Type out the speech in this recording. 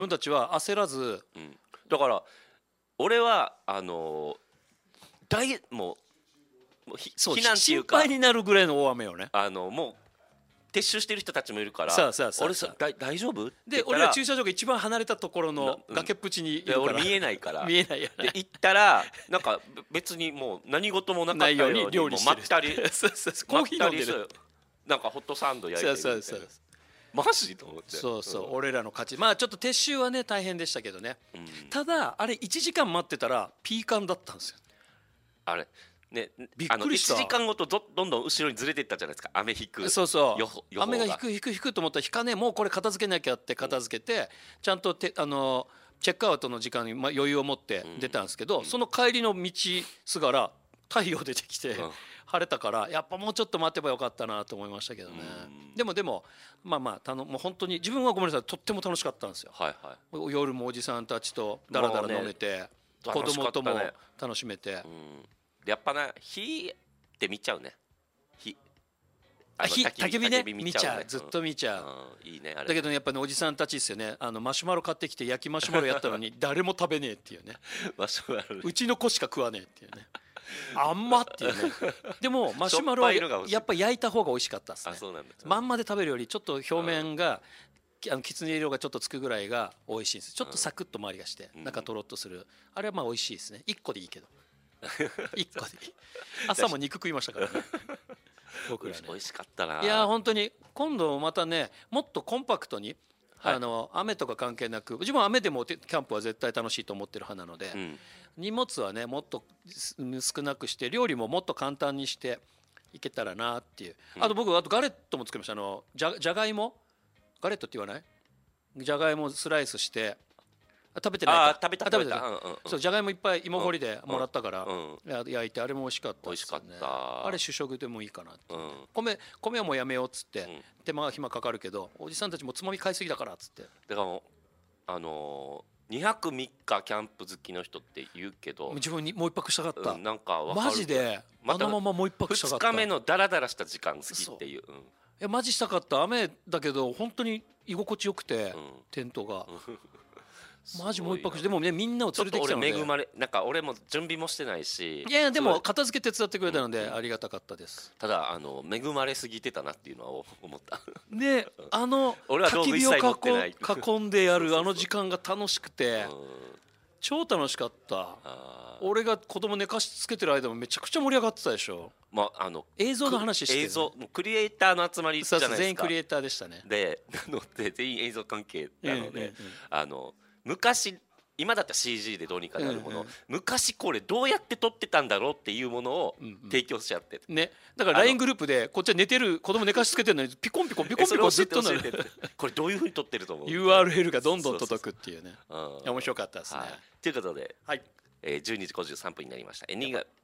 分たちは焦らず、 だから俺はもう避難っていうか心配になるぐらいの大雨よね。 もう撤収してる人たちもいるから俺大丈夫で俺ら駐車場が一番離れたところの崖っぷちにいるから、 俺見えないから見えないよね。 で行ったらなんか別にもう何事もなかったように料理してる、 まったりコーヒー飲んでる、 なんかホットサンド焼いてるみたいな。マジと思って。 そう俺らの勝ち。まあちょっと撤収はね大変でしたけどね、ただあれ1時間待ってたらピーカンだったんですよ。 あれね、 びっくりした。 1時間ごとどんどん後ろにずれていったじゃないですか。雨引く、 雨が引くと思ったら引かねえ、もうこれ片付けなきゃって片付けて、ちゃんとチェックアウトの時間に余裕を持って出たんですけど、その帰りの道すがら太陽出てきて、晴れたからやっぱもうちょっと待てばよかったなと思いましたけどね。でもまあもう本当に自分はごめんなさい、とっても楽しかったんですよ。夜もおじさんたちとダラダラ飲めて、子供とも楽しめて。 やっぱな火って見ちゃうね。 焚き火ね、見ちゃう、ずっと見ちゃう。 いいねあれ。 だけどね、やっぱねおじさんたちですよね。マシュマロ買ってきて焼きマシュマロやったのに誰も食べねえっていうね。うちの子しか食わねえっていうね。あんまっていうね。でもマシュマロはやっぱ焼いた方が美味しかったですね。まんまで食べるよりちょっと表面がきつね色がちょっとつくぐらいが美味しいんです。ちょっとサクッと周りがして中とろっとする、あれはまあ美味しいですね。1個でいいけど1個でいい。朝も肉食いましたからね僕らね。 美味しかったな。 いや本当に今度またね、もっとコンパクトに、雨とか関係なく、自分は雨でもキャンプは絶対楽しいと思ってる派なので、荷物はねもっと少なくして、料理ももっと簡単にしていけたらなっていう。あと僕ガレットも作りました。じゃがいもガレットって言わない？じゃがいもスライスして食べてないか。 食べた。 そう、じゃがいもいっぱい芋掘りでもらったから焼いて、あれも美味しかったですね。 美味しかった。 あれ主食でもいいかなって。米はもうやめようっつって、手間が暇かかるけどおじさんたちもつまみ買いすぎだからっつって。 だからもう2泊3日キャンプ好きの人って言うけど、 自分にもう一泊したかった。 なんかマジであのままもう一泊したかった。 2日目のダラダラした時間好きっていう。いやマジしたかった。雨だけど本当に居心地よくて、テントがマジもう一泊して、でもねみんなを連れてきたので、 俺恵まれ、なんか俺も準備もしてないし、 いやでも片付け手伝ってくれたのでありがたかったです。 ただ恵まれすぎてたなっていうのは思った。 で焚き火を囲んでやる時間が楽しくて超楽しかった。俺が子供寝かしつけてる間もめちゃくちゃ盛り上がってたでしょ。映像の話してる、 映像クリエイターの集まりじゃないですか。 全員クリエイターでしたね。 なので全員映像関係なので、昔今だったら CG でどうにかなるもの、昔これどうやって撮ってたんだろうっていうものを提供しちゃってね。だから LINE グループでこっちは寝てる子供寝かしつけてるのにピコンピコンピコンピコンずっとなる。 これどういうふうに撮ってると思う？ URL がどんどん届くっていうね。面白かったですね。 ということで12時53分になりました。エンディング